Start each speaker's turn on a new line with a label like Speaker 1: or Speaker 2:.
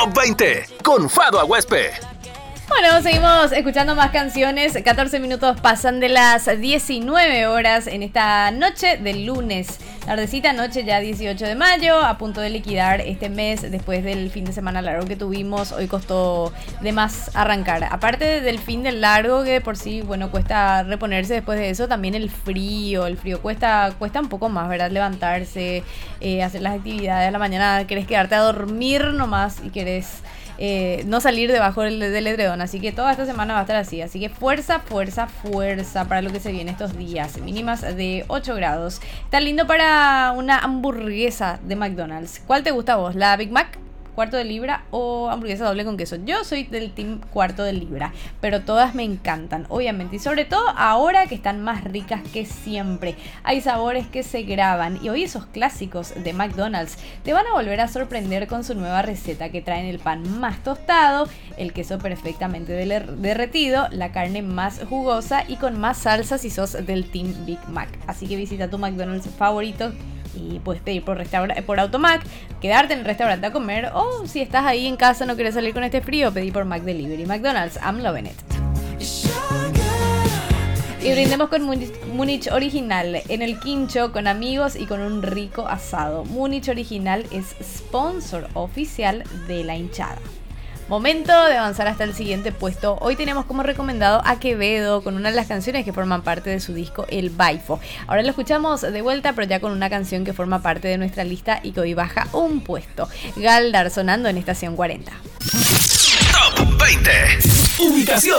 Speaker 1: Top 20 con Fado Aguespe.
Speaker 2: Bueno, seguimos escuchando más canciones. 14 minutos pasan de las 19 horas en esta noche del lunes. Tardecita noche, ya 18 de mayo, a punto de liquidar este mes después del fin de semana largo que tuvimos. Hoy costó de más arrancar. Aparte del fin del largo, que por sí, bueno, cuesta reponerse después de eso, también el frío. El frío cuesta un poco más, ¿verdad? Levantarse, hacer las actividades a la mañana. Querés quedarte a dormir nomás y querés no salir debajo del edredón. Así que toda esta semana va a estar así. Así que fuerza para lo que se viene estos días. Mínimas de 8 grados. Está lindo para una hamburguesa de McDonald's. ¿Cuál te gusta a vos? ¿La Big Mac? ¿Cuarto de libra o hamburguesa doble con queso? Yo soy del team cuarto de libra, pero todas me encantan, obviamente, y sobre todo ahora que están más ricas que siempre. Hay sabores que se graban y hoy esos clásicos de McDonald's te van a volver a sorprender con su nueva receta, que traen el pan más tostado, el queso perfectamente derretido, la carne más jugosa y con más salsa si sos del team Big Mac. Así que visita tu McDonald's favorito y puedes pedir por Automac, quedarte en el restaurante a comer, o si estás ahí en casa no quieres salir con este frío, pedí por Mac Delivery. McDonald's, I'm loving it. Y brindemos con Múnich Original en el quincho, con amigos y con un rico asado. Múnich Original es sponsor oficial de la hinchada. Momento de avanzar hasta el siguiente puesto. Hoy tenemos como recomendado a Quevedo con una de las canciones que forman parte de su disco El Baifo. Ahora lo escuchamos de vuelta, pero ya con una canción que forma parte de nuestra lista y que hoy baja un puesto. Galdar sonando en Estación 40.
Speaker 1: Top 20. Ubicación